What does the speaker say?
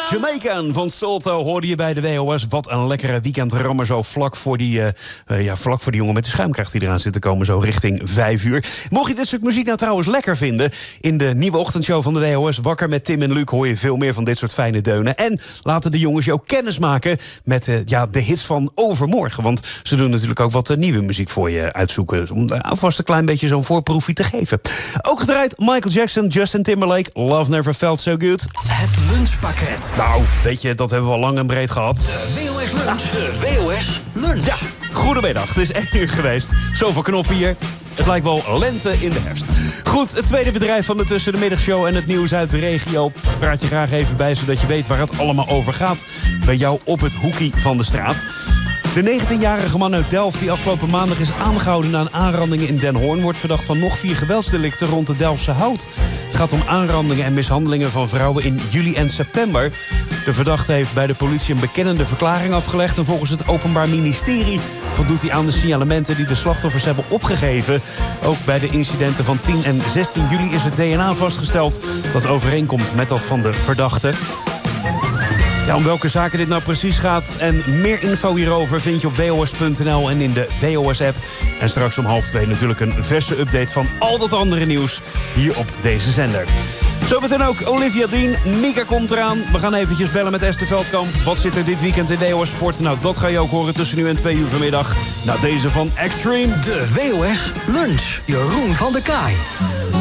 Jamaican van Salto hoorde je bij de WOS. Wat een lekkere weekendrammer zo vlak voor die jongen met de schuimkracht die eraan zit te komen. Zo richting 5 uur. Mocht je dit soort muziek nou trouwens lekker vinden, in de nieuwe ochtendshow van de WOS Wakker met Tim en Luc hoor je veel meer van dit soort fijne deunen. En laten de jongens jou kennis maken met de hits van overmorgen. Want ze doen natuurlijk ook wat nieuwe muziek voor je uitzoeken. Om alvast een klein beetje zo'n voorproefje te geven. Ook gedraaid Michael Jackson, Justin Timberlake, Love Never Felt So Good. Het lunchpakket. Nou, weet je, dat hebben we al lang en breed gehad. De WOS Lunch. De WOS Lunch. Ja, goedemiddag. Het is 1 uur geweest. Zoveel knoppen hier. Het lijkt wel lente in de herfst. Goed, het tweede bedrijf van de Tussen de Middagshow en het nieuws uit de regio. Praat je graag even bij, zodat je weet waar het allemaal over gaat. Bij jou op het hoekie van de straat. De 19-jarige man uit Delft die afgelopen maandag is aangehouden na een aanranding in Den Hoorn wordt verdacht van nog 4 geweldsdelicten rond de Delftse Hout. Het gaat om aanrandingen en mishandelingen van vrouwen in juli en september. De verdachte heeft bij de politie een bekennende verklaring afgelegd en volgens het Openbaar Ministerie voldoet hij aan de signalementen die de slachtoffers hebben opgegeven. Ook bij de incidenten van 10 en 16 juli is het DNA vastgesteld dat overeenkomt met dat van de verdachte. Ja, om welke zaken dit nou precies gaat en meer info hierover vind je op WOS.nl en in de WOS-app. En straks om 1:30 natuurlijk een verse update van al dat andere nieuws hier op deze zender. Zometeen ook Olivia Dean, Mika komt eraan. We gaan eventjes bellen met Esther Veldkamp. Wat zit er dit weekend in WOS Sport? Nou, dat ga je ook horen tussen nu en 2 uur vanmiddag. Nou, deze van Extreme. De WOS Lunch. Jeroen van der Kaai.